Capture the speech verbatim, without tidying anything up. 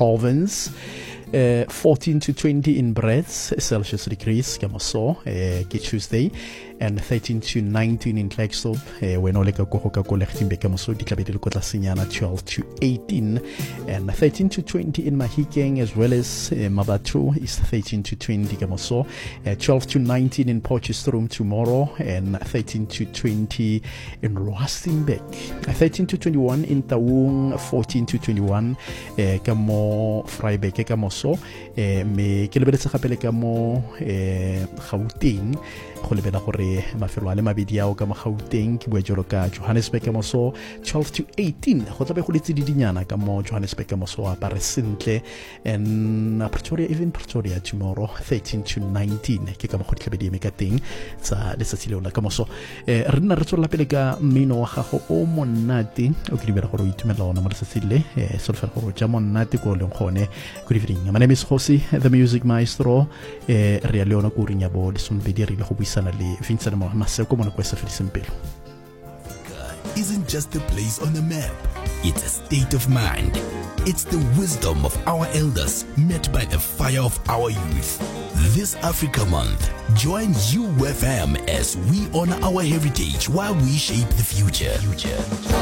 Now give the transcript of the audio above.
province. Uh, fourteen to twenty in Brits Celsius degrees ka moso uh, ke Tuesday, and thirteen to nineteen in Klerksdorp uh, when ole ka go ka go Lichtenburg ka moso di tlabe di le ko tlasenyana twelve to eighteen, and thirteen to twenty in Mahikeng as well as uh, Mabatu is thirteen to twenty ka moso, uh, twelve to nineteen in Potchefstroom tomorrow, and thirteen to twenty in Rustenburg, uh, thirteen to twenty-one in Taung, fourteen to twenty-one uh, ka mo Vryburg ka moso. Eh, me ke lebeletse gape le ka mo eh, Gauteng go lebela gore mafelo a le mabedi ao ka mo Gauteng ke bua jalo ka Johannesburg ka moso twelve to eighteen go tlabe go le tsididinyana ka mo Johannesburg ka moso a pare sentle, and Pretoria, even Pretoria tomorrow thirteen to nineteen ke ka mo go tlabe di eme ka teng tsa letsatsi leo la ka moso. eh, re nna re tswela pele ka mmino wa gago o monate o ke dibela gore o itumela ona mo letsatsi le eh, solfela gore ja monate ko leng gone. Good evening, my name is Khosi, the music maestro. eh, re a leona ko ring ya bo lesompedi re ile go buisana le Vincent Maseko mona kwa sa Felisempelo. Isn't just a place on a map, it's a state of mind. It's the wisdom of our elders met by the fire of our youth. This Africa Month, join U F M as we honor our heritage while we shape the future. future.